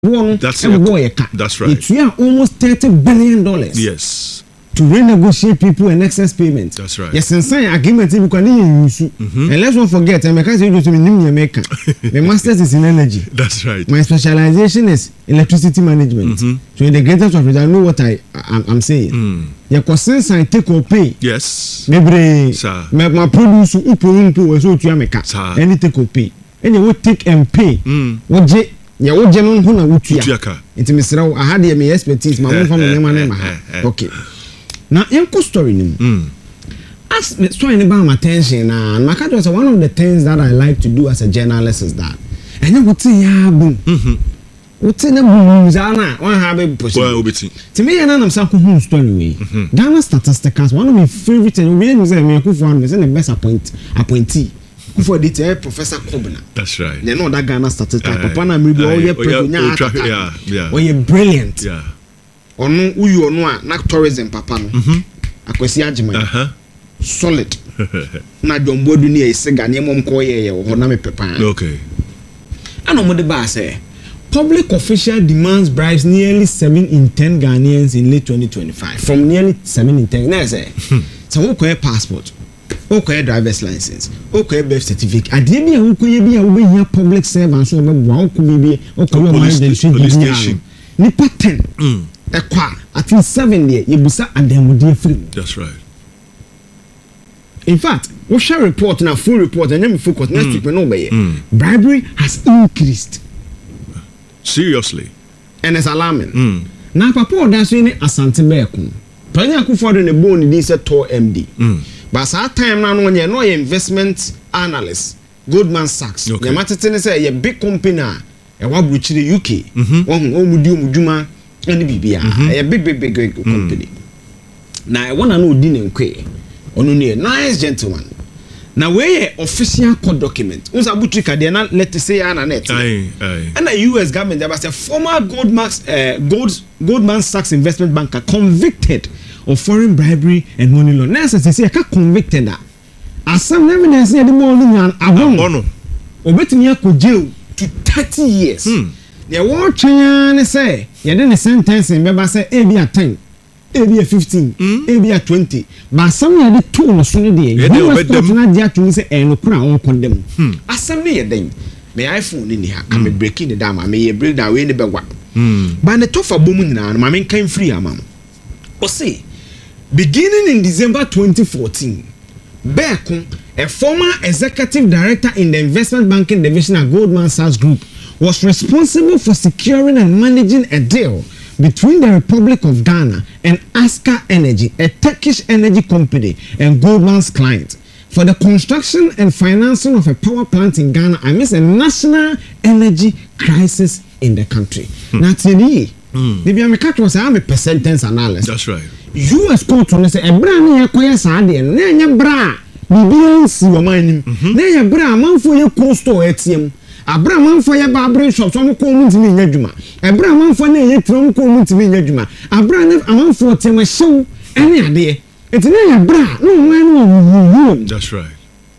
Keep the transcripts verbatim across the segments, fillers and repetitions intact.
one. That's boy, that's right. It's yeah, almost thirty billion dollars. Yes. To renegotiate people and excess payments. That's right. Yes, and sign agreement we can use. And let's not forget, I'm because you to me America. My master's is in energy. That's right. My specialization is electricity management. Mm-hmm. So in the greatest of it, I know what I I'm, I'm saying. Mm. Your concerns I take or pay. Yes. Maybe my my produce who put so to America. Any take or pay. And you will take and pay. What je ya wo je no ho na wotua. It means I had the expertise my own family man. Okay. Now, your story, mm. as me story about my attention, and my was one of the things that I like to do as a journalist is that, and you would say, yeah, boom, what's in the moon, Zana, one have a possibility. To me, and I'm some story. Ghana statistics, one of my favorite, and we was a miracle for one, is the best appoint appointee. For the Professor Kobina. That's right. You know that Ghana statistics, Papa, and maybe all your yeah, yeah, or you're brilliant. Yeah. Ono uyu ono na tourism papa no mhm akwesi agema aha solid na jombodu ni esega ne mom ko ye ye ho na me pepa okay ano mo de ba say public official demands bribes nearly seven in ten Ghanaians in late twenty twenty-five from nearly seven in ten na say so wo ko passport wo ko driver's license wo ko birth certificate ade bi a wo ko ye bi a wo be hia public servant so be bo wo ko bi wo ko yo man den station ni pattern mm Ekwa at least seven there you busa and then we dear free. That's right. In fact, we shall report now full report and then we focus next week we know by mm. bribery has increased. Seriously. And it's alarming. Mm. Now papa that's when Asante Beko. Panya Akufo-Addo in the bone this a Tor M D. Mm. But at time now when you know investment analyst Goldman Sachs. Okay. You matter say a big company e wa bruchi the U K. One o mudi omuduma and B a big, big, big, big company. Mm. Now, I want to know Dean and Quay. Only a nice gentleman. Now, where official court document? Who's a boutique? They are not let us say Anna net. And the U S government, there was a former Goldman, uh, Gold, Goldman Sachs investment banker convicted of foreign bribery and money laundering. Now, as I say, I can't convicted that. As some evidence, the morning and I won't. Or better, me go jail to thirty years. Mm. The war chain say, you didn't sentence in Baba say, A B at ten, A B at fifteen, A B at twenty. But some of the two no sooner day, you was not there to say, and no crown condemn. As some near them, may I phone in here, I'm breaking the dam, I may break down in the bag. But the tough of booming now, my man came free, ma'am. Or say, beginning in December twenty fourteen, Beckon, a former executive director in the investment banking division at Goldman Sachs Group, was responsible for securing and managing a deal between the Republic of Ghana and Asker Energy, a Turkish energy company, and Goldman's client for the construction and financing of a power plant in Ghana amidst a national energy crisis in the country. Hmm. Now, today, the American was a percentage analysis. That's right. U S court on say a brand new acquire Sadi and then bra, Bibians, your mining, then a bra, man for your coastal A T M. Abraham for your barbering shop, some coming to me in Yajuma. Abraham for a throne coming to me in Yajuma. Abraham, a man for a show, any idea. It's not a bra, no man. That's right.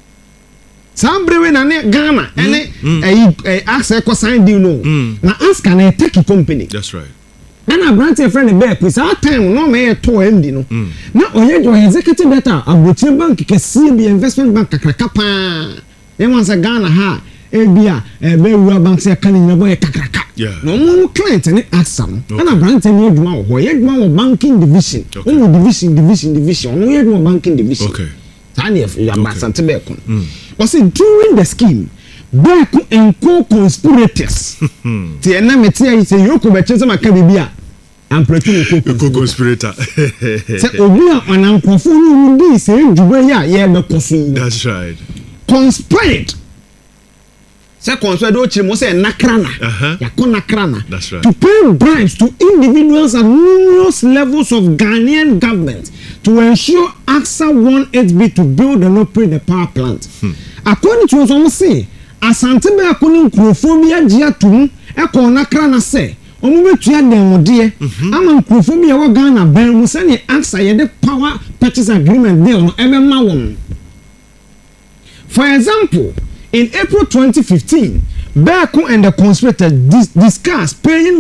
Some brewing and Ghana, and a ask a sign deal. Now ask an a techie company. That's right. And I brought a friend back with our time, no may a toy M D. Now, when you're executive better, a butcher bank, can see the investment bank, a cracapa. Then once a Ghana ha. Ebia e be wura bank say kan nyina boy kakraka no mo client ni asam and a branch ni adwuma wo ye adwuma wo banking division wo division division division no ye adwuma banking division okay tani ya basante be kon o say during the scheme back and co conspirators ti na meti ayi say yoko be chese maka bibia am pretty co conspirator say obi a onankofo ni ndi say djuba ya ye be koso that's right conspired. Second, so I don't say nakrana. Yakona nakrana. That's right. To pay bribes to individuals at numerous levels of Ghanaian government to ensure AXA won its bid to build and operate the power plant. Hmm. According to what I say, Asante be akoni nkrophobia gia tum e ko nakrana say omo betua dem wode ama nkrophobia wo Ghana ban mu say ne AXA ye the power purchase agreement deal no ebe ma won. For example, in April twenty fifteen, Berko and the conspirator dis- discuss paying